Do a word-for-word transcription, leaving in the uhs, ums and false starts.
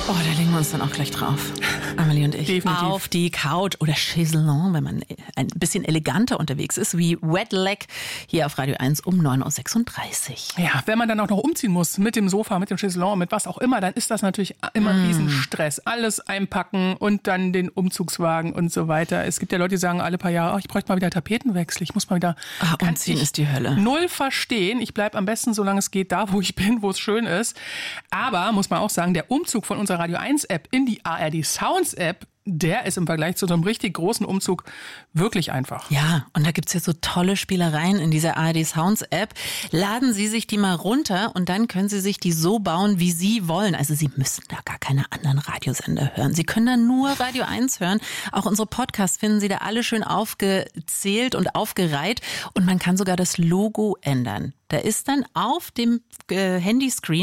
Oh, da legen wir uns dann auch gleich drauf. Amelie und ich. Definitiv. Auf die Couch oder Chaiselon, wenn man ein bisschen eleganter unterwegs ist, wie Wet Leg hier auf Radio eins um neun Uhr sechsunddreißig. Ja, wenn man dann auch noch umziehen muss mit dem Sofa, mit dem Chaiselon, mit was auch immer, dann ist das natürlich immer ein Riesenstress. Alles einpacken und dann den Umzugswagen und so weiter. Es gibt ja Leute, die sagen alle paar Jahre, oh, ich bräuchte mal wieder Tapetenwechsel, ich muss mal wieder... Ach, umziehen ist die Hölle. Null verstehen. Ich bleibe am besten, solange es geht, da, wo ich bin, wo es schön ist. Aber, muss man auch sagen, der Umzug von unserer Radio eins App in die A R D Sounds App, der ist im Vergleich zu so einem richtig großen Umzug wirklich einfach. Ja, und da gibt's ja so tolle Spielereien in dieser A R D Sounds App. Laden Sie sich die mal runter und dann können Sie sich die so bauen, wie Sie wollen. Also Sie müssen da gar keine anderen Radiosender hören. Sie können da nur Radio eins hören. Auch unsere Podcasts finden Sie da alle schön aufgezählt und aufgereiht. Und man kann sogar das Logo ändern. Da ist dann auf dem äh, Handyscreen